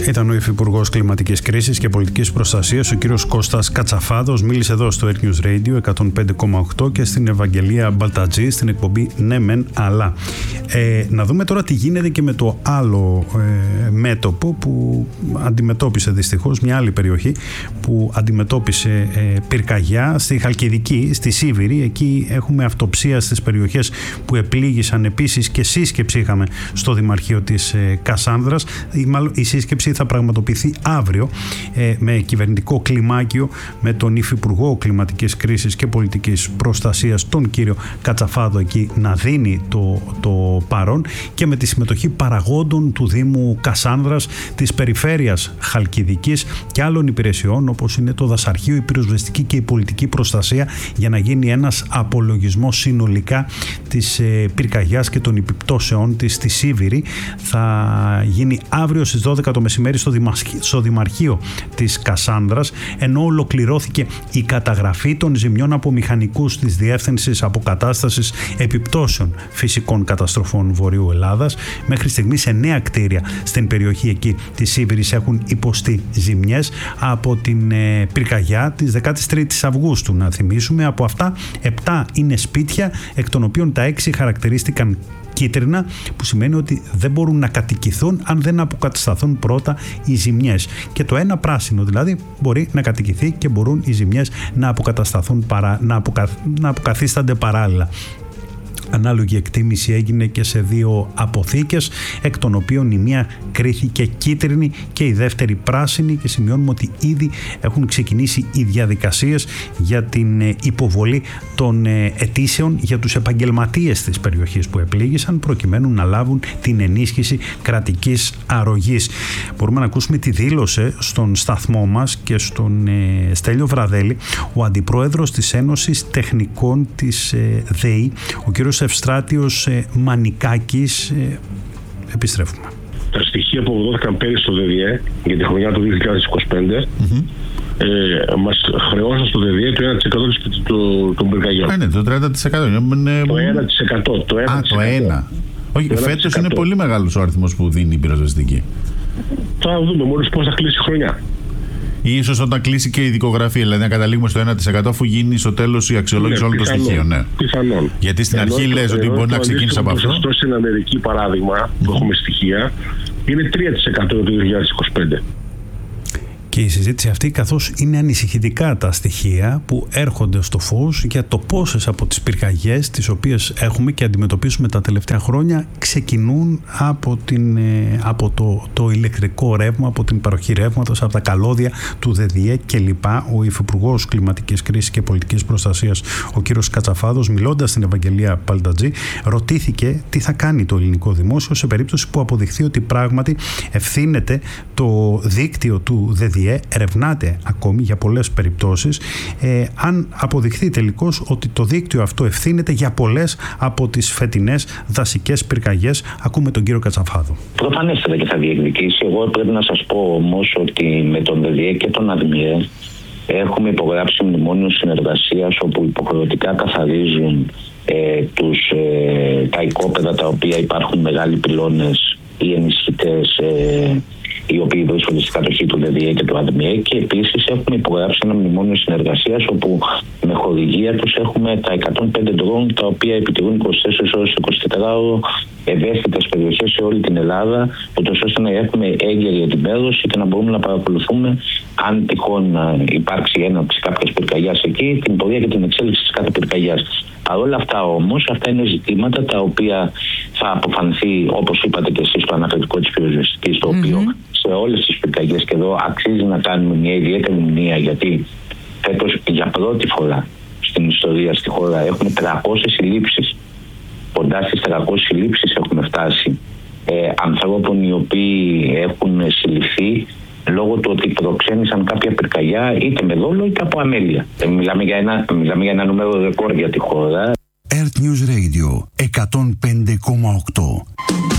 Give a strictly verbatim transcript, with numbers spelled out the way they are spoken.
Ήταν ο Υφυπουργός Κλιματικής Κρίσης και Πολιτικής Προστασίας, ο κύριος Κώστας Κατσαφάδος. Μίλησε εδώ στο Air News Radio εκατόν πέντε κόμμα οκτώ και στην Ευαγγελία Μπαλτατζή στην εκπομπή Ναι Μεν Αλλά. Ε, να δούμε τώρα τι γίνεται και με το άλλο ε, μέτωπο που αντιμετώπισε δυστυχώς μια άλλη περιοχή που αντιμετώπισε ε, πυρκαγιά στη Χαλκιδική, στη Σίβηρη. Εκεί έχουμε αυτοψία στις περιοχές που επλήγησαν. Επίσης και σύσκεψη είχαμε στο Δημαρχείο της ε, Κασάνδρας. Η, μάλλον, η σύσκεψη θα πραγματοποιηθεί αύριο ε, με κυβερνητικό κλιμάκιο με τον Υφυπουργό Κλιματικής Κρίσης και Πολιτικής Προστασίας, τον κύριο Κατσαφάδο, εκεί να δίνει το, το παρόν, και με τη συμμετοχή παραγόντων του Δήμου Κασάνδρας, της περιφέρειας Χαλκιδικής και άλλων υπηρεσιών όπως είναι το δασαρχείο, η πυροσβεστική και η πολιτική προστασία, για να γίνει ένας απολογισμός συνολικά της ε, πυρκαγιάς και των επιπτώσεών της στη Σίβηρη. Θα γίνει αύριο στις δώδεκα το μεσημέρι στο, Δημαρχείο, στο Δημαρχείο της Κασάνδρας, ενώ ολοκληρώθηκε η καταγραφή των ζημιών από μηχανικούς της Διεύθυνσης Αποκατάστασης Επιπτώσεων Φυσικών Καταστροφών Βορείου Ελλάδας. Μέχρι στιγμής εννέα κτίρια στην περιοχή εκεί της Σίβηρης έχουν υποστεί ζημιές από την ε, πυρκαγιά της δεκάτης τρίτης Αυγούστου. Να θυμίσουμε, από αυτά επτά είναι σπίτια, εκ των οποίων τα έξι χαρακτηρίστηκαν κίτρινα, που σημαίνει ότι δεν μπορούν να κατοικηθούν αν δεν αποκατασταθούν πρώτα οι ζημιές. Και το ένα πράσινο δηλαδή μπορεί να κατοικηθεί και μπορούν οι ζημιές να αποκατασταθούν, παρά, να, αποκα, να αποκαθίστανται παράλληλα. Ανάλογη εκτίμηση έγινε και σε δύο αποθήκες, εκ των οποίων η μία κρίθηκε κίτρινη και η δεύτερη πράσινη, και σημειώνουμε ότι ήδη έχουν ξεκινήσει οι διαδικασίες για την υποβολή των αιτήσεων για τους επαγγελματίες της περιοχής που επλήγησαν, προκειμένου να λάβουν την ενίσχυση κρατικής αρρωγής. Μπορούμε να ακούσουμε τι δήλωσε στον σταθμό μας και στον ε, Στέλιο Βραδέλη ο Αντιπρόεδρος της Ένωσης Τεχνικών της ε, ΔΕΗ, ο κ. Ευστράτιος ε, Μανικάκης. Ε, επιστρέφουμε. Τα στοιχεία που δόθηκαν πέρυσι στο ΔΕΔΙΕ για τη χρονιά του δύο χιλιάδες είκοσι πέντε mm-hmm. ε, μας χρεώσαν στο ΔΕΔΙΕ το ένα τοις εκατό των πυρκαγιών. Α, ναι, το τριάντα τοις εκατό. Το ένα τοις εκατό. Το ένα Α, το ένα. Όχι, φέτος είναι πολύ μεγάλος ο αριθμός που δίνει η πυροσβεστική. Θα δούμε μόλις πώς θα κλείσει η χρονιά. Ή ίσως όταν κλείσει και η δικογραφία, δηλαδή να καταλήγουμε στο ένα τοις εκατό αφού γίνει στο τέλος η αξιολόγηση ναι, όλων των στοιχείων. Ναι. Πιθανόν. Γιατί στην ενώ, αρχή λες ότι μπορεί να ξεκίνησε από αυτό. Αυτό στην Αμερική, παράδειγμα, που mm-hmm. έχουμε στοιχεία, είναι τρία τοις εκατό το δύο χιλιάδες είκοσι πέντε. Και η συζήτηση αυτή, καθώς είναι ανησυχητικά τα στοιχεία που έρχονται στο φως για το πόσες από τις πυρκαγιές τις οποίες έχουμε και αντιμετωπίσουμε τα τελευταία χρόνια ξεκινούν από, την, από το, το ηλεκτρικό ρεύμα, από την παροχή ρεύματος, από τα καλώδια του ΔΕΔΙΕ κλπ. Ο Υφυπουργός Κλιματικής Κρίσης και Πολιτικής Προστασίας, ο κύριος Κατσαφάδος, μιλώντας στην Ευαγγελία Μπαλτατζή, ρωτήθηκε τι θα κάνει το ελληνικό δημόσιο σε περίπτωση που αποδειχθεί ότι πράγματι ευθύνεται το δίκτυο του ΔΕΔΙΕ. Ερευνάται ακόμη για πολλές περιπτώσεις. Ε, αν αποδειχθεί τελικώς ότι το δίκτυο αυτό ευθύνεται για πολλές από τις φετινές δασικές πυρκαγιές. Ακούμε τον κύριο Κατσαφάδο. Προφανέστατα και θα διεκδικήσει. Εγώ πρέπει να σας πω όμως ότι με τον ΔΕΔΙΕ και τον ΑΔΜΙΕ έχουμε υπογράψει μνημόνιο συνεργασίας όπου υποχρεωτικά καθαρίζουν ε, τους, ε, τα οικόπεδα τα οποία υπάρχουν μεγάλοι πυλώνες ή ενισχυτές ε, οι οποίοι βρίσκονται στην κατοχή του ΔΕΔΙΕ και του ΑΔΜΙΕ, και επίσης έχουμε υπογράψει ένα μνημόνιο συνεργασίας όπου με χορηγία τους έχουμε τα εκατόν πέντε ντρόουν τα οποία επιτηρούν είκοσι τέσσερις ώρες εικοσιτετράωρο ευαίσθητες περιοχές σε όλη την Ελλάδα, ούτως ώστε να έχουμε έγκαιρη ενημέρωση και να μπορούμε να παρακολουθούμε αν τυχόν υπάρξει έναρξη κάποιας πυρκαγιάς εκεί, την πορεία και την εξέλιξη της κάθε πυρκαγιάς. Παρ' όλα αυτά όμως, αυτά είναι ζητήματα τα οποία θα αποφανθεί, όπως είπατε και εσείς, το ανακριτικό της πυροσβεστικής, το mm-hmm. οποίο σε όλες τις πυρκαγιές, και εδώ αξίζει να κάνουμε μια ιδιαίτερη μνήμα, γιατί φέτος για πρώτη φορά στην ιστορία στη χώρα έχουμε τριακόσιες συλλήψεις. Κοντά στις τριακόσιες συλλήψεις έχουμε φτάσει ε, ανθρώπων οι οποίοι έχουν συλληφθεί λόγω του ότι προξένησαν κάποια πυρκαγιά είτε με δόλο είτε από αμέλεια. Ε, μιλάμε, για ένα, μιλάμε για ένα νούμερο ρεκόρ για τη χώρα. Air News Radio εκατόν πέντε κόμμα οκτώ.